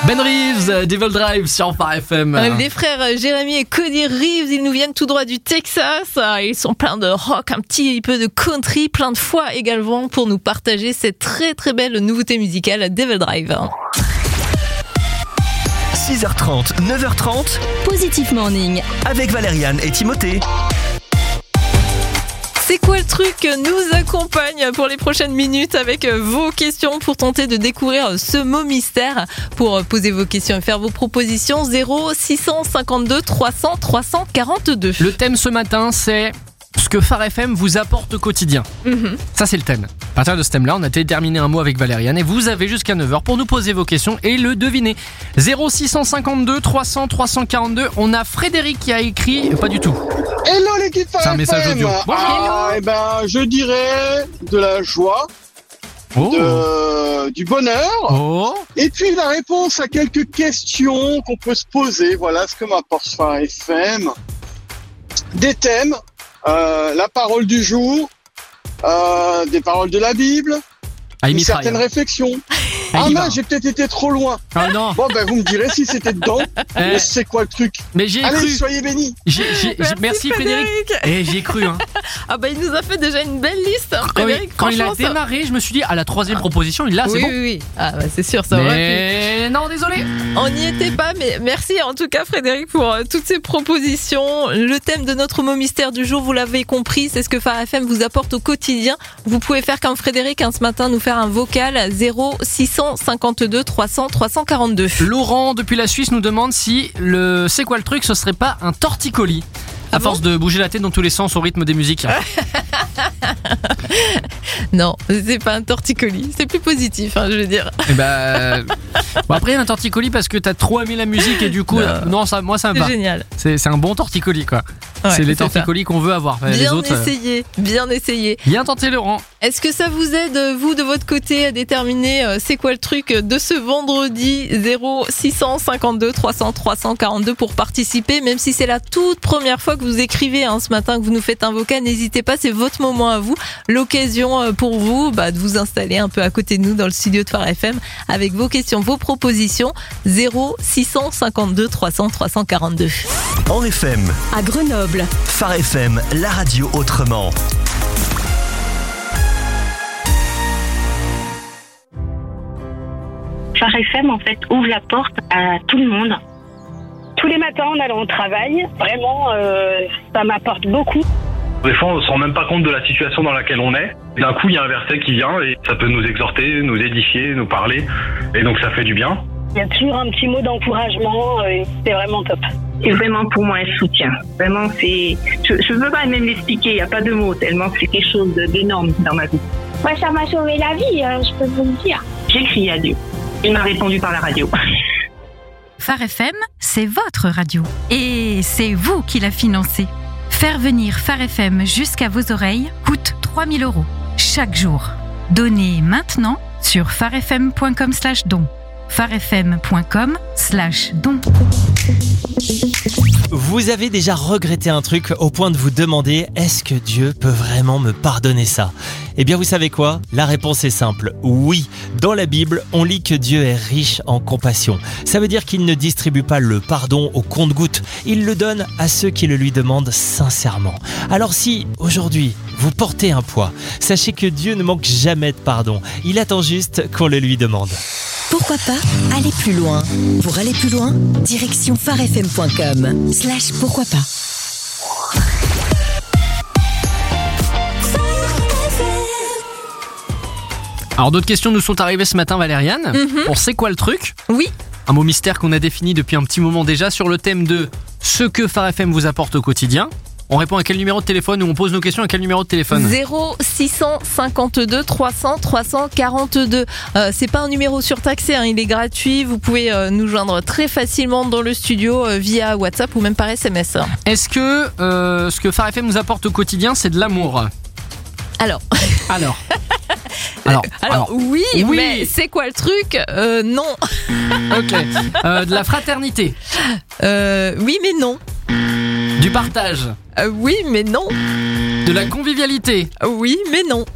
Ben Reeves, Devil Drive sur Phare FM. Les frères Jérémy et Cody Reeves, ils nous viennent tout droit du Texas. Ils sont pleins de rock, un petit peu de country, plein de foi également pour nous partager cette très très belle nouveauté musicale Devil Drive. 6h30, 9h30, Positive Morning avec Valériane et Timothée. C'est quoi le truc nous accompagne pour les prochaines minutes avec vos questions pour tenter de découvrir ce mot mystère. Pour poser vos questions et faire vos propositions, 0652 300 342. Le thème ce matin, c'est ce que Phare FM vous apporte au quotidien. Ça, c'est le thème. À partir de ce thème-là, on a déterminé un mot avec Valériane et vous avez jusqu'à 9h pour nous poser vos questions et le deviner. 0652 300 342. On a Frédéric qui a écrit... Pas du tout. Hello l'équipe Phare FM. C'est un message audio. Bonjour. Je dirais de la joie, du bonheur, et puis la réponse à quelques questions qu'on peut se poser. Voilà ce que m'apporte Phare FM. Des thèmes, la parole du jour, des paroles de la Bible, une certaine réflexion. J'ai peut-être été trop loin. Ah non. Bon, vous me direz si c'était dedans. Mais c'est quoi le truc? Mais j'ai Allez, cru. soyez bénis. Merci Frédéric. Et j'y ai cru. Il nous a fait déjà une belle liste, Frédéric. Quand il a démarré, je me suis dit, à la troisième proposition, il l'a, c'est bon. Oui. C'est sûr, ça aurait pu. Mais non, désolé. On n'y était pas, mais merci en tout cas Frédéric pour toutes ces propositions. Le thème de notre mot mystère du jour, vous l'avez compris, c'est ce que Phare FM vous apporte au quotidien. Vous pouvez faire comme Frédéric ce matin, nous faire un vocal 0652 300 342. Laurent depuis la Suisse nous demande si c'est quoi le truc, ce serait pas un torticolis. À force de bouger la tête dans tous les sens au rythme des musiques. Non, c'est pas un torticolis, c'est plus positif, je veux dire. Après, il y a un torticolis parce que t'as trop aimé la musique et du coup, moi ça me va. C'est génial. C'est un bon torticolis, quoi. Ouais, c'est les torticolis qu'on veut avoir. Bien les autres, bien essayé. Bien tenté, Laurent. Est-ce que ça vous aide, vous, de votre côté, à déterminer c'est quoi le truc de ce vendredi? 0652 300 342 pour participer, même si c'est la toute première fois que vous écrivez ce matin, que vous nous faites un vocal, n'hésitez pas, c'est votre moment à vous, l'occasion pour vous de vous installer un peu à côté de nous dans le studio de Phare FM avec vos questions, vos propositions. 0652 300 342. En FM, à Grenoble. Phare FM, la radio autrement. Phare FM, en fait, ouvre la porte à tout le monde. Tous les matins en allant au travail, vraiment, ça m'apporte beaucoup. Des fois, on ne se rend même pas compte de la situation dans laquelle on est. D'un coup, il y a un verset qui vient et ça peut nous exhorter, nous édifier, nous parler. Et donc, ça fait du bien. Il y a toujours un petit mot d'encouragement et c'est vraiment top. C'est vraiment pour moi un soutien. Vraiment, je ne peux pas même l'expliquer, il n'y a pas de mots, tellement c'est quelque chose d'énorme dans ma vie. Moi, ça m'a sauvé la vie, je peux vous le dire. J'ai crié à Dieu. Il m'a répondu par la radio. Phare FM, c'est votre radio. Et c'est vous qui la financez. Faire venir Phare FM jusqu'à vos oreilles coûte 3 000 € chaque jour. Donnez maintenant sur pharefm.com/don. pharefm.com/don. Vous avez déjà regretté un truc au point de vous demander « Est-ce que Dieu peut vraiment me pardonner ça ?» Eh bien, vous savez quoi ? La réponse est simple. Oui, dans la Bible, on lit que Dieu est riche en compassion. Ça veut dire qu'il ne distribue pas le pardon au compte-gouttes. Il le donne à ceux qui le lui demandent sincèrement. Alors si, aujourd'hui, vous portez un poids, sachez que Dieu ne manque jamais de pardon. Il attend juste qu'on le lui demande. Pourquoi pas aller plus loin? Pour aller plus loin, direction pharefm.com/pourquoi pas. Alors d'autres questions nous sont arrivées ce matin, Valériane. Pour c'est quoi le truc? Oui. Un mot mystère qu'on a défini depuis un petit moment déjà sur le thème de ce que Phare FM vous apporte au quotidien. On répond à quel numéro de téléphone ou on pose nos questions à quel numéro de téléphone? 0652 300 342. C'est pas un numéro surtaxé, il est gratuit. Vous pouvez nous joindre très facilement dans le studio via WhatsApp ou même par SMS. Est-ce que ce que Phare FM nous apporte au quotidien, c'est de l'amour? Alors, oui, mais c'est quoi le truc? Non. Ok. De la fraternité? Oui, mais non. Du partage? Oui, mais non. De la convivialité? Oui, mais non.